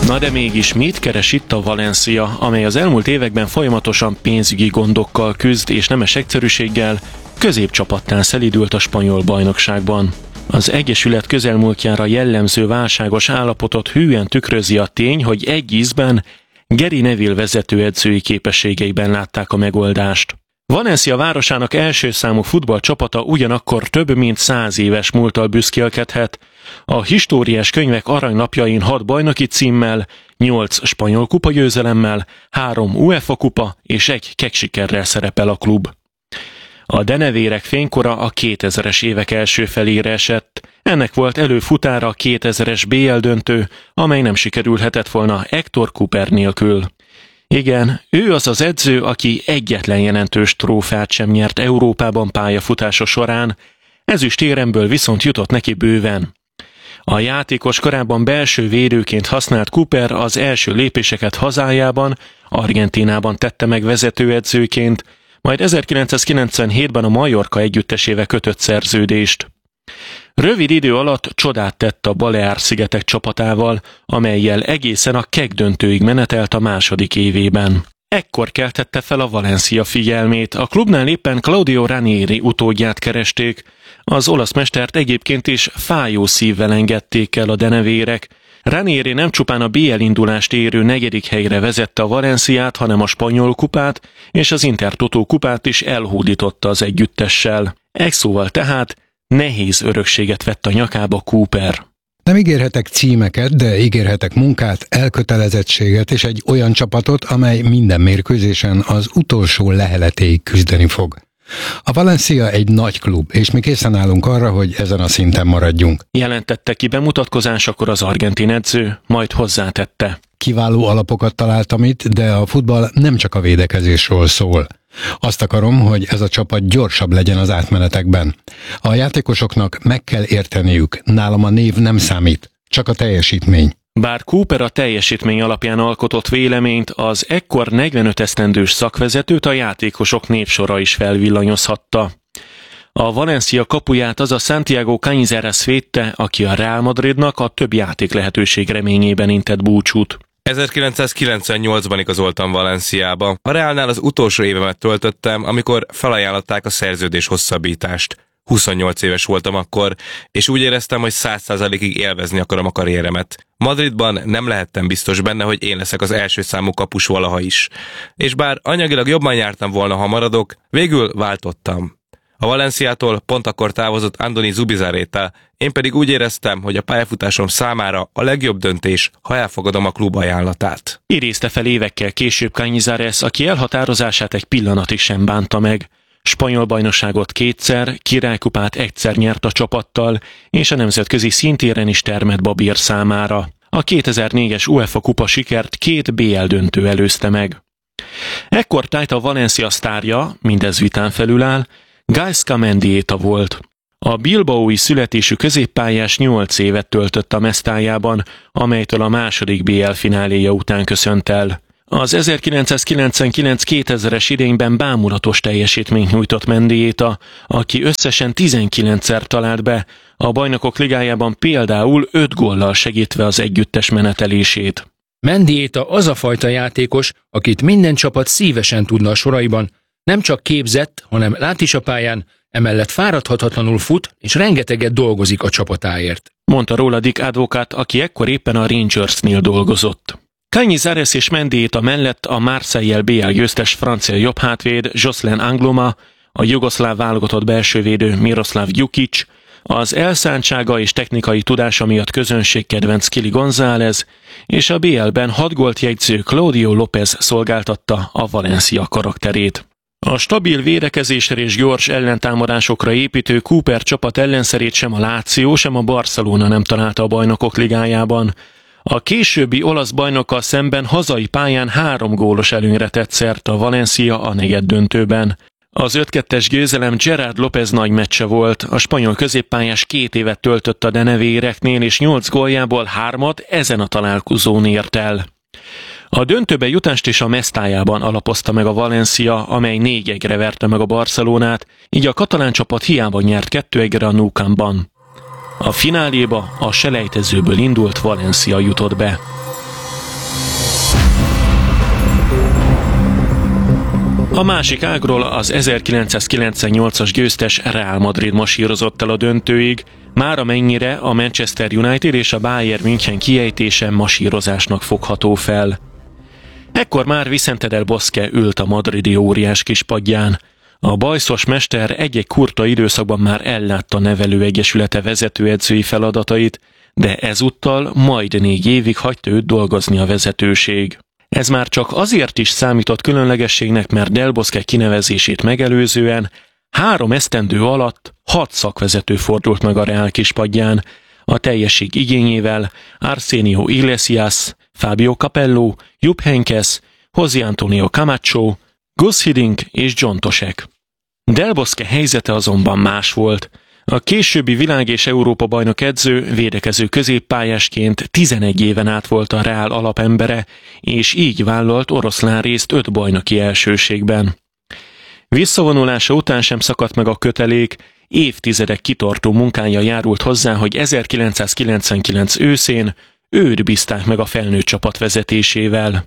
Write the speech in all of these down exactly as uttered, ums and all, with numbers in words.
Na de mégis mit keres itt a Valencia, amely az elmúlt években folyamatosan pénzügyi gondokkal küzd és nemes egyszerűséggel középcsapattá szelídült a spanyol bajnokságban? Az egyesület közelmúltjára jellemző válságos állapotot hűen tükrözi a tény, hogy egy ízben Gary Neville vezetőedzői képességeiben látták a megoldást. Valencia városának első számú futballcsapata ugyanakkor több mint száz éves múlttal büszkélkedhet. A históriás könyvek aranylapjain hat bajnoki címmel, nyolc spanyol kupagyőzelemmel, három UEFA kupa és egy keksikerrel szerepel a klub. A denevérek fénykora a kétezres évek első felére esett. Ennek volt előfutára a kétezres bé el döntő, amely nem sikerülhetett volna Héctor Cúper nélkül. Igen, ő az az edző, aki egyetlen jelentős trófeát sem nyert Európában pályafutása során, ezüstéremből viszont jutott neki bőven. A játékos korábban belső védőként használt Cúper az első lépéseket hazájában, Argentínában tette meg vezetőedzőként, majd ezerkilencszázkilencvenhétben a Mallorca együttesével kötött szerződést. Rövid idő alatt csodát tett a Baleár-szigetek csapatával, amellyel egészen a keg döntőig menetelt a második évében. Ekkor keltette fel a Valencia figyelmét, a klubnál éppen Claudio Ranieri utódját keresték, az olasz mestert egyébként is fájó szívvel engedték el a denevérek. Ranieri nem csupán a bé el indulást érő negyedik helyre vezette a Valenciát, hanem a spanyol kupát és az Intertoto kupát is elhódította az együttessel. Egy szóval tehát nehéz örökséget vett a nyakába Cúper. Nem ígérhetek címeket, de ígérhetek munkát, elkötelezettséget és egy olyan csapatot, amely minden mérkőzésen az utolsó leheletéig küzdeni fog. A Valencia egy nagy klub, és mi készen állunk arra, hogy ezen a szinten maradjunk. Jelentette ki bemutatkozásakor az argentin edző, majd hozzátette. Kiváló alapokat találtam itt, de a futball nem csak a védekezésről szól. Azt akarom, hogy ez a csapat gyorsabb legyen az átmenetekben. A játékosoknak meg kell érteniük, nálam a név nem számít, csak a teljesítmény. Bár Cúper a teljesítmény alapján alkotott véleményt, az ekkor negyvenöt esztendős szakvezetőt a játékosok névsora is felvillanyozhatta. A Valencia kapuját az a Santiago Cañizares védte, aki a Real Madridnak a több játék lehetőség reményében intett búcsút. ezerkilencszázkilencvennyolcban igazoltam Valenciába. A Realnál az utolsó évemet töltöttem, amikor felajánlották a szerződés hosszabbítást. huszonnyolc éves voltam akkor, és úgy éreztem, hogy száz százalékig élvezni akarom a karrieremet. Madridban nem lehettem biztos benne, hogy én leszek az első számú kapus valaha is. És bár anyagilag jobban jártam volna, ha maradok, végül váltottam. A Valenciától pont akkor távozott Andoni Zubizarreta, én pedig úgy éreztem, hogy a pályafutásom számára a legjobb döntés, ha elfogadom a klub ajánlatát. Idézte fel évekkel később Cañizares, aki elhatározását egy pillanatig sem bánta meg. Spanyol bajnokságot kétszer, királykupát egyszer nyert a csapattal, és a nemzetközi szintéren is termett babír számára. A kétezer-négyes UEFA kupa sikert két bé el döntő előzte meg. Ekkor tájt a Valencia sztárja, mindez vitán felül áll, Gaizka Mendieta volt. A bilbaói születésű középpályás nyolc évet töltött a Mestájában, amelytől a második bé el fináléja után köszönt el. Az ezerkilencszázkilencvenkilenc-kétezres idényben bámulatos teljesítményt nyújtott Mendieta, aki összesen tizenkilencszer talált be, a Bajnokok Ligájában például öt góllal segítve az együttes menetelését. Mendieta az a fajta játékos, akit minden csapat szívesen tudna a soraiban, nem csak képzett, hanem lát is a pályán, emellett fáradhatatlanul fut és rengeteget dolgozik a csapatáért. Mondta róla Dick Advocat, aki ekkor éppen a Rangersnél dolgozott. Cañizares és Mendieta mellett a Marseille-jel bé el győztes francia jobbhátvéd Jocelyn Angloma, a jugoszláv válogatott belsővédő Miroslav Djukic, az elszántsága és technikai tudása miatt közönségkedvenc Kili González, és a bé el-ben hat gólt jegyző Claudio López szolgáltatta a Valencia karakterét. A stabil védekezésre és gyors ellentámadásokra építő Cúper csapat ellenszerét sem a Lazio, sem a Barcelona nem találta a Bajnokok Ligájában. A későbbi olasz bajnokkal szemben hazai pályán három gólos előnyre tett szert a Valencia a negyeddöntőben. Az öt kettes győzelem Gerard López nagy meccse volt, a spanyol középpályás két évet töltött a denevéreknél, és nyolc góljából hármat ezen a találkozón ért el. A döntőbe jutást is a Mestájában alapozta meg a Valencia, amely négy egyre verte meg a Barcelonát, így a katalán csapat hiába nyert kettő egyre a Nou Camp-ban. A fináléba a selejtezőből indult Valencia jutott be. A másik ágról az ezerkilencszázkilencvennyolcas győztes Real Madrid masírozott el a döntőig, már amennyire a Manchester United és a Bayern München kiejtése masírozásnak fogható fel. Ekkor már Vicente del Bosque ült a madridi óriás kispadján. A bajszos mester egy-egy kurta időszakban már ellátta nevelőegyesülete vezetőedzői feladatait, de ezúttal majd négy évig hagyta őt dolgozni a vezetőség. Ez már csak azért is számított különlegességnek, mert Del Bosque kinevezését megelőzően három esztendő alatt hat szakvezető fordult meg a Real kispadján, a teljesség igényével Arsenio Iglesias, Fabio Capello, Jupp Heynckes, José Antonio Camacho, Gus Hiddink és John Toshek. Del Bosque helyzete azonban más volt. A későbbi világ- és Európa-bajnok edző védekező középpályásként tizenegy éven át volt a Real alapembere, és így vállalt oroszlán részt öt bajnoki elsőségben. Visszavonulása után sem szakadt meg a kötelék, évtizedek kitartó munkája járult hozzá, hogy ezerkilencszázkilencvenkilenc őszén őt bízták meg a felnőtt csapat vezetésével.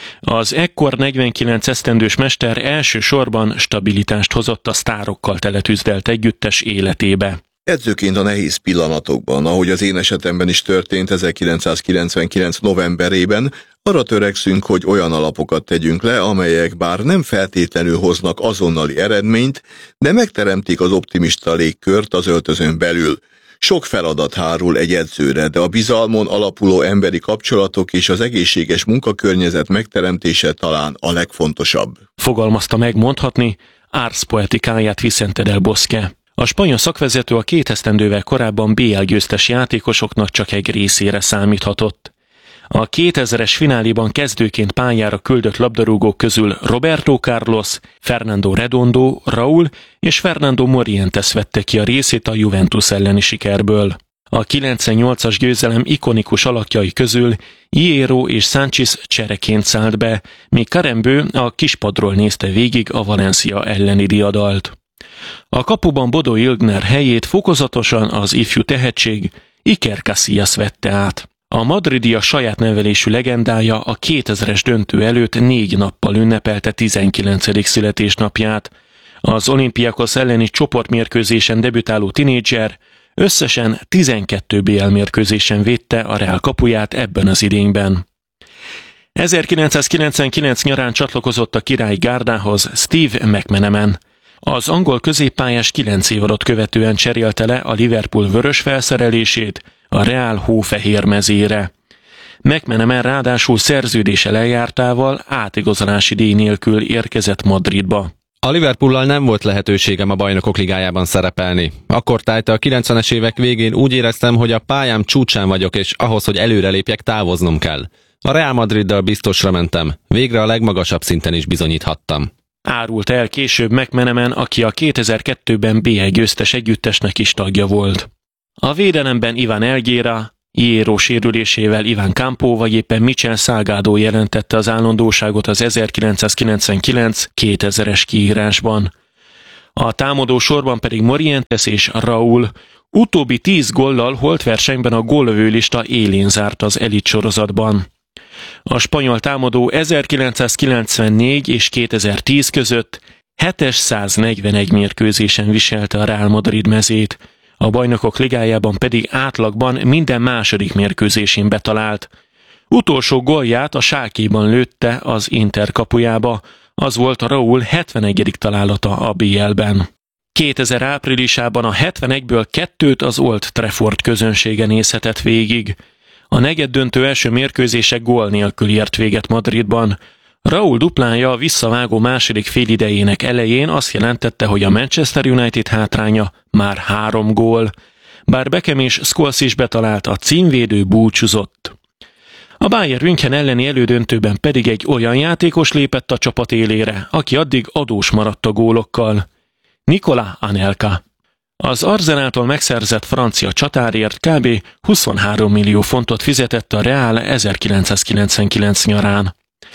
Az ekkor negyvenkilenc esztendős mester elsősorban stabilitást hozott a sztárokkal teletűzdelt együttes életébe. Edzőként a nehéz pillanatokban, ahogy az én esetemben is történt ezerkilencszázkilencvenkilenc novemberében, arra törekszünk, hogy olyan alapokat tegyünk le, amelyek bár nem feltétlenül hoznak azonnali eredményt, de megteremtik az optimista légkört az öltözön belül. Sok feladat hárul egy edzőre, de a bizalmon alapuló emberi kapcsolatok és az egészséges munkakörnyezet megteremtése talán a legfontosabb. Fogalmazta meg mondhatni Ars Poetikáját Vicente del Bosque. A spanyol szakvezető a két esztendővel korábban bé el győztes játékosoknak csak egy részére számíthatott. A kétezres fináléban kezdőként pályára küldött labdarúgók közül Roberto Carlos, Fernando Redondo, Raúl és Fernando Morientes vette ki a részét a Juventus elleni sikerből. A kilencvennyolcas győzelem ikonikus alakjai közül Hierro és Sánchez csereként szállt be, míg Karembő a kispadról nézte végig a Valencia elleni diadalt. A kapuban Bodo Illgner helyét fokozatosan az ifjú tehetség Iker Casillas vette át. A madridi a saját nevelésű legendája a kétezres döntő előtt négy nappal ünnepelte tizenkilencedik születésnapját. Az Olympiakos elleni csoportmérkőzésen debütáló tinédzser összesen tizenkét bé el mérkőzésen védte a Real kapuját ebben az idényben. ezerkilencszázkilencvenkilenc nyarán csatlakozott a királyi gárdához Steve McManaman. Az angol középpályás kilenc évadot követően cserélte le a Liverpool vörös felszerelését a Real hófehér mezére. McManaman ráadásul szerződése lejártával átigazolási díj nélkül érkezett Madridba. A Liverpoollal nem volt lehetőségem a Bajnokok Ligájában szerepelni. Akkor tájta a kilencvenes évek végén úgy éreztem, hogy a pályám csúcsán vagyok, és ahhoz, hogy előrelépjek, távoznom kell. A Real Madriddal biztosra mentem. Végre a legmagasabb szinten is bizonyíthattam. Árult el később McManaman, aki a kétezer-kettőben bé el győztes együttesnek is tagja volt. A védelemben Iván Elguera, Hierro sérülésével Iván Campo vagy éppen Michel Salgado jelentette az állandóságot az ezerkilencszázkilencvenkilenc kétezres kiírásban. A támadó sorban pedig Morientes és Raúl, utóbbi tíz góllal holtversenyben a gólövőlista élén zárt az elit sorozatban. A spanyol támadó ezerkilencszázkilencvennégy és kétezer-tíz között hétszáznegyvenegy mérkőzésen viselte a Real Madrid mezét, a Bajnokok Ligájában pedig átlagban minden második mérkőzésén betalált. Utolsó gólját a Schalkéban lőtte az Inter kapujába, az volt a Raúl hetvenegyedik találata a bé el-ben. kétezer áprilisában a hetvenegyből kettőt az Old Trafford közönsége nézhetett végig. A negyeddöntő első mérkőzése gól nélkül ért véget Madridban. Raúl duplája a visszavágó második félidejének elején azt jelentette, hogy a Manchester United hátránya már három gól. Bár Beckham és Scholes is betalált, a címvédő búcsúzott. A Bayern München elleni elődöntőben pedig egy olyan játékos lépett a csapat élére, aki addig adós maradt a gólokkal. Nicolas Anelka. Az Arsenaltól megszerzett francia csatárért kb. huszonhárom millió fontot fizetett a Real ezerkilencszázkilencvenkilenc nyarán.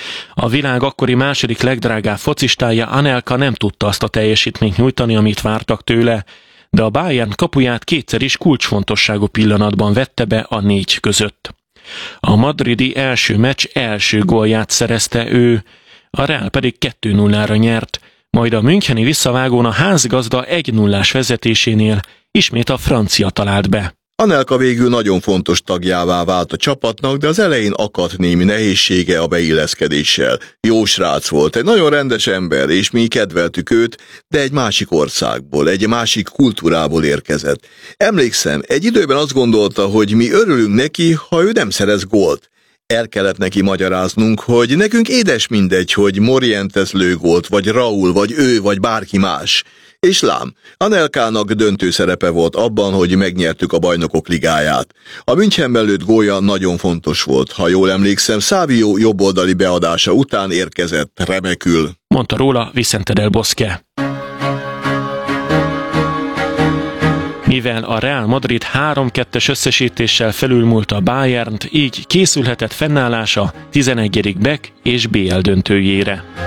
A világ akkori második legdrágább focistája Anelka nem tudta azt a teljesítményt nyújtani, amit vártak tőle, de a Bayern kapuját kétszer is kulcsfontosságú pillanatban vette be a négy között. A madridi első meccs első gólját szerezte ő. a Real pedig kettő nullára nyert, majd a müncheni visszavágón a házigazda egy nullás vezetésénél ismét a francia talált be. Anelka végül nagyon fontos tagjává vált a csapatnak, de az elején akadt némi nehézsége a beilleszkedéssel. Jó srác volt, egy nagyon rendes ember, és mi kedveltük őt, de egy másik országból, egy másik kultúrából érkezett. Emlékszem, egy időben azt gondolta, hogy mi örülünk neki, ha ő nem szerez gólt. El kellett neki magyaráznunk, hogy nekünk édes mindegy, hogy Morientes lő gólt, vagy Raúl, vagy ő, vagy bárki más. És lám, Anelkának döntő szerepe volt abban, hogy megnyertük a Bajnokok Ligáját. A Münchenben lőtt gólja nagyon fontos volt. Ha jól emlékszem, Savio jobboldali beadása után érkezett remekül, mondta róla Vicente del Bosque. Mivel a Real Madrid három kettes összesítéssel felülmúlta a Bayernt, így készülhetett fennállása tizenegyedik Beck és bé el döntőjére.